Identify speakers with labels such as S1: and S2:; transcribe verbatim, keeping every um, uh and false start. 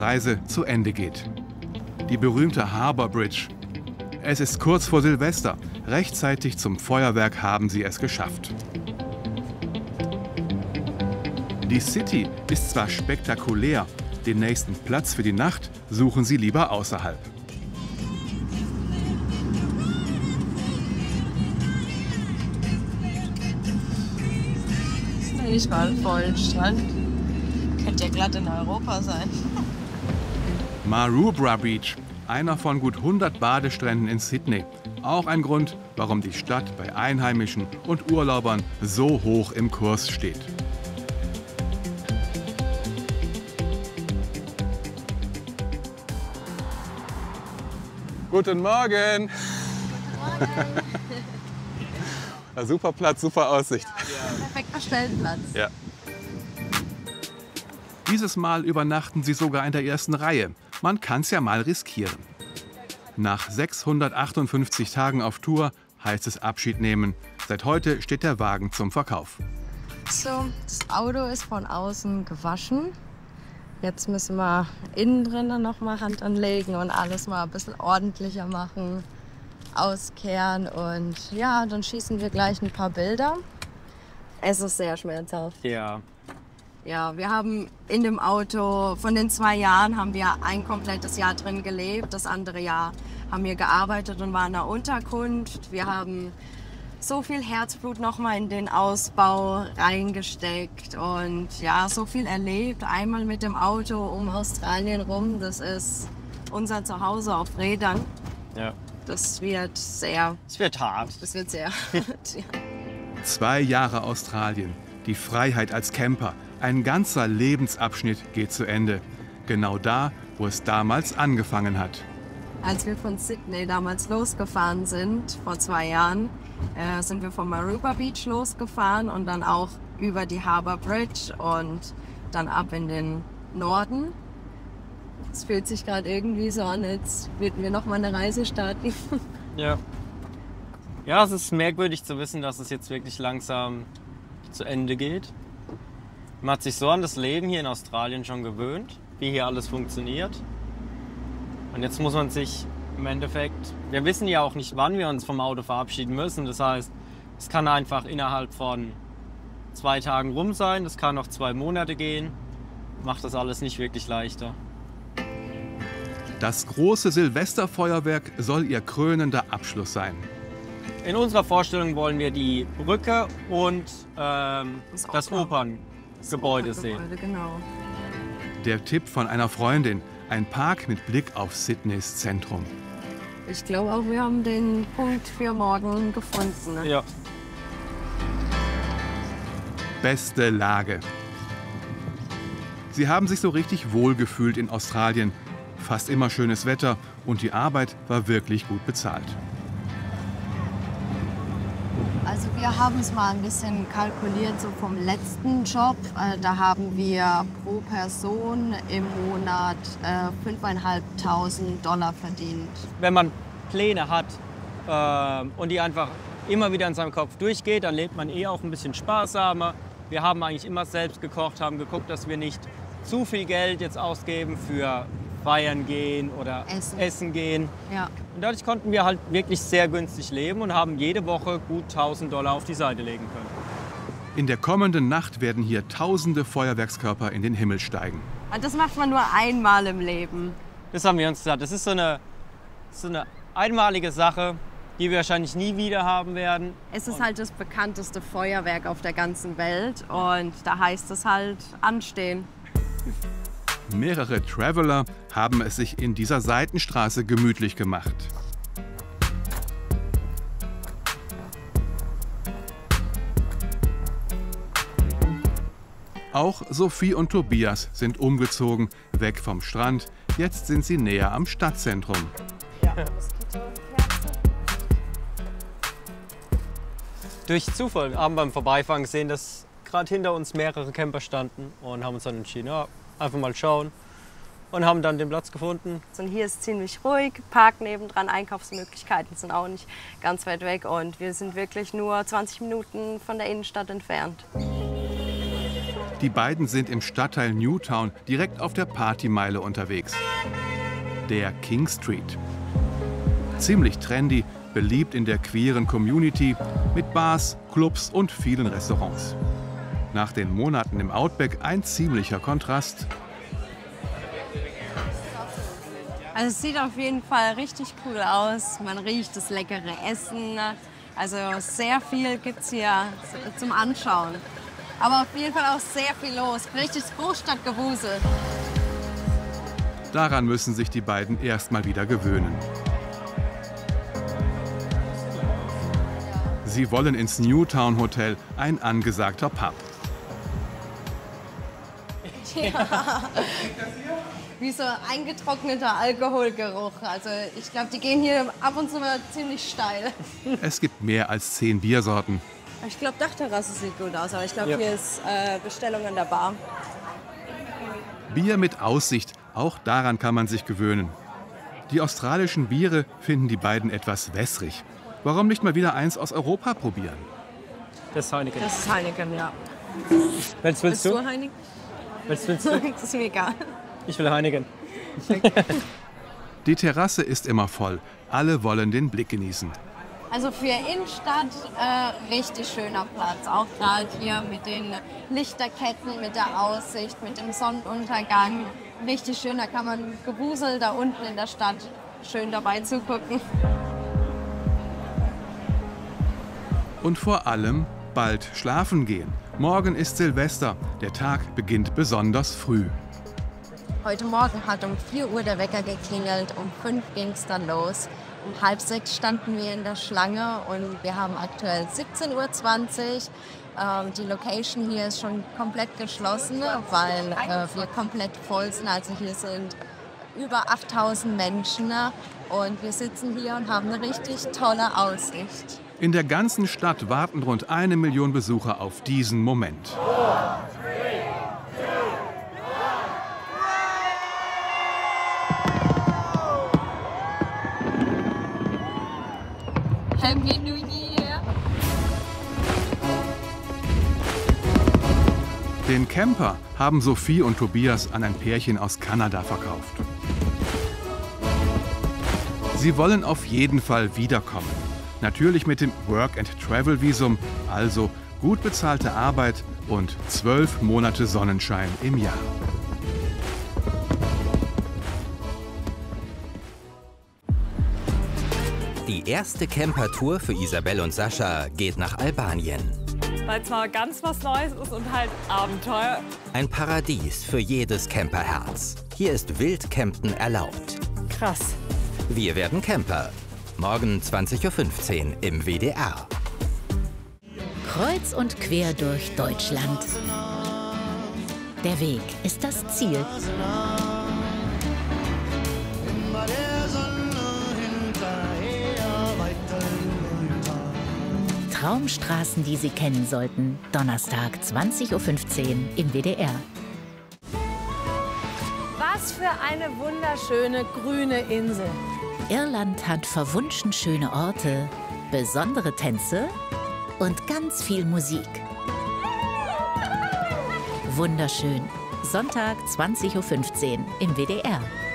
S1: Reise zu Ende geht. Die berühmte Harbour Bridge. Es ist kurz vor Silvester. Rechtzeitig zum Feuerwerk haben sie es geschafft. Die City ist zwar spektakulär, den nächsten Platz für die Nacht suchen sie lieber außerhalb.
S2: Ich war einen vollen Strand. Könnte ja glatt in Europa sein.
S1: Maroubra Beach, einer von gut hundert Badestränden in Sydney. Auch ein Grund, warum die Stadt bei Einheimischen und Urlaubern so hoch im Kurs steht. Guten Morgen!
S2: Morgen.
S1: Ja, super Platz, super Aussicht.
S2: Ja, perfekter Stellplatz.
S1: Ja. Dieses Mal übernachten sie sogar in der ersten Reihe. Man kann's ja mal riskieren. Nach sechshundertachtundfünfzig Tagen auf Tour heißt es Abschied nehmen. Seit heute steht der Wagen zum Verkauf.
S2: So, das Auto ist von außen gewaschen. Jetzt müssen wir innen drinnen noch mal Hand anlegen und alles mal ein bisschen ordentlicher machen, auskehren und ja, dann schießen wir gleich ein paar Bilder. Es ist sehr schmerzhaft.
S3: Ja.
S2: Ja, wir haben in dem Auto, von den zwei Jahren haben wir ein komplettes Jahr drin gelebt. Das andere Jahr haben wir gearbeitet und waren in der Unterkunft. Wir haben so viel Herzblut noch mal in den Ausbau reingesteckt und ja, so viel erlebt. Einmal mit dem Auto um Australien rum. Das ist unser Zuhause auf Rädern.
S3: Ja.
S2: Das wird sehr...
S3: Es wird hart.
S2: Das wird sehr hart, ja.
S1: Zwei Jahre Australien, die Freiheit als Camper. Ein ganzer Lebensabschnitt geht zu Ende. Genau da, wo es damals angefangen hat.
S2: Als wir von Sydney damals losgefahren sind, vor zwei Jahren, äh, sind wir von Maroubra Beach losgefahren und dann auch über die Harbour Bridge und dann ab in den Norden. Es fühlt sich gerade irgendwie so an, als würden wir noch mal eine Reise starten.
S3: Ja. Ja, es ist merkwürdig zu wissen, dass es jetzt wirklich langsam zu Ende geht. Man hat sich so an das Leben hier in Australien schon gewöhnt, wie hier alles funktioniert. Und jetzt muss man sich im Endeffekt, wir wissen ja auch nicht, wann wir uns vom Auto verabschieden müssen. Das heißt, es kann einfach innerhalb von zwei Tagen rum sein, das kann noch zwei Monate gehen. Macht das alles nicht wirklich leichter.
S1: Das große Silvesterfeuerwerk soll ihr krönender Abschluss sein.
S3: In unserer Vorstellung wollen wir die Brücke und ähm, das, das Operngebäude sehen.
S2: Genau.
S1: Der Tipp von einer Freundin, ein Park mit Blick auf Sydneys Zentrum.
S2: Ich glaube auch, wir haben den Punkt für morgen gefunden. Ne?
S3: Ja.
S1: Beste Lage. Sie haben sich so richtig wohlgefühlt in Australien. Fast immer schönes Wetter und die Arbeit war wirklich gut bezahlt.
S2: Also wir haben es mal ein bisschen kalkuliert, so vom letzten Job. Äh, da haben wir pro Person im Monat äh, fünftausendfünfhundert Dollar verdient.
S3: Wenn man Pläne hat äh, und die einfach immer wieder in seinem Kopf durchgeht, dann lebt man eh auch ein bisschen sparsamer. Wir haben eigentlich immer selbst gekocht, haben geguckt, dass wir nicht zu viel Geld jetzt ausgeben für feiern gehen oder
S2: Essen,
S3: essen gehen.
S2: Ja.
S3: Und dadurch konnten wir halt wirklich sehr günstig leben und haben jede Woche gut tausend Dollar auf die Seite legen können.
S1: In der kommenden Nacht werden hier tausende Feuerwerkskörper in den Himmel steigen.
S2: Und das macht man nur einmal im Leben.
S3: Das haben wir uns gesagt. Das ist so eine, so eine einmalige Sache, die wir wahrscheinlich nie wieder haben werden.
S2: Es ist halt das bekannteste Feuerwerk auf der ganzen Welt und da heißt es halt anstehen.
S1: Mehrere Traveler haben es sich in dieser Seitenstraße gemütlich gemacht. Auch Sophie und Tobias sind umgezogen, weg vom Strand. Jetzt sind sie näher am Stadtzentrum.
S2: Ja.
S3: Durch Zufall haben wir beim Vorbeifahren gesehen, dass gerade hinter uns mehrere Camper standen und haben uns dann entschieden, ja, einfach mal schauen und haben dann den Platz gefunden.
S2: Und hier ist ziemlich ruhig, Park nebendran, Einkaufsmöglichkeiten sind auch nicht ganz weit weg und wir sind wirklich nur zwanzig Minuten von der Innenstadt entfernt.
S1: Die beiden sind im Stadtteil Newtown direkt auf der Partymeile unterwegs. Der King Street. Ziemlich trendy, beliebt in der queeren Community mit Bars, Clubs und vielen Restaurants. Nach den Monaten im Outback ein ziemlicher Kontrast.
S2: Also es sieht auf jeden Fall richtig cool aus. Man riecht das leckere Essen. Also sehr viel gibt es hier zum Anschauen. Aber auf jeden Fall auch sehr viel los. Richtig Großstadtgewusel.
S1: Daran müssen sich die beiden erst mal wieder gewöhnen. Sie wollen ins Newtown Hotel, ein angesagter Pub.
S2: Ja. Wie so eingetrockneter Alkoholgeruch. Also ich glaube, die gehen hier ab und zu mal ziemlich steil.
S1: Es gibt mehr als zehn Biersorten.
S2: Ich glaube, Dachterrasse sieht gut aus, aber ich glaube,
S3: Ja.
S2: hier ist äh, Bestellung an der Bar.
S1: Bier mit Aussicht, auch daran kann man sich gewöhnen. Die australischen Biere finden die beiden etwas wässrig. Warum nicht mal wieder eins aus Europa probieren?
S3: Das ist Heineken.
S2: Das ist Heineken, ja.
S3: Welches willst
S2: Bist
S3: du?
S2: du Heineken?
S3: Welches willst du?
S2: Das ist mir egal.
S3: Ich will Heineken.
S1: Die Terrasse ist immer voll. Alle wollen den Blick genießen.
S2: Also für Innenstadt äh, richtig schöner Platz. Auch gerade hier mit den Lichterketten, mit der Aussicht, mit dem Sonnenuntergang. Richtig schön, da kann man gewusel da unten in der Stadt schön dabei zugucken.
S1: Und vor allem bald schlafen gehen. Morgen ist Silvester. Der Tag beginnt besonders früh.
S2: Heute Morgen hat um vier Uhr der Wecker geklingelt, um fünf ging es dann los. Um halb sechs standen wir in der Schlange und wir haben aktuell siebzehn Uhr zwanzig. Ähm, die Location hier ist schon komplett geschlossen, weil äh, wir komplett voll sind. Also hier sind über achttausend Menschen und wir sitzen hier und haben eine richtig tolle Aussicht.
S1: In der ganzen Stadt warten rund eine Million Besucher auf diesen Moment.
S2: Happy New Year!
S1: Den Camper haben Sophie und Tobias an ein Pärchen aus Kanada verkauft. Sie wollen auf jeden Fall wiederkommen. Natürlich mit dem Work-and-Travel-Visum, also gut bezahlte Arbeit und zwölf Monate Sonnenschein im Jahr.
S4: Die erste Camper-Tour für Isabel und Sascha geht nach Albanien.
S5: Weil es mal ganz was Neues ist und halt Abenteuer.
S4: Ein Paradies für jedes Camperherz. Hier ist Wildcampen erlaubt.
S5: Krass.
S4: Wir werden Camper. Morgen zwanzig Uhr fünfzehn im W D R.
S6: Kreuz und quer durch Deutschland. Der Weg ist das Ziel. Traumstraßen, die Sie kennen sollten. Donnerstag, zwanzig Uhr fünfzehn im W D R.
S5: Was für eine wunderschöne grüne Insel.
S6: Irland hat verwunschen schöne Orte, besondere Tänze und ganz viel Musik. Wunderschön. Sonntag, zwanzig Uhr fünfzehn im W D R.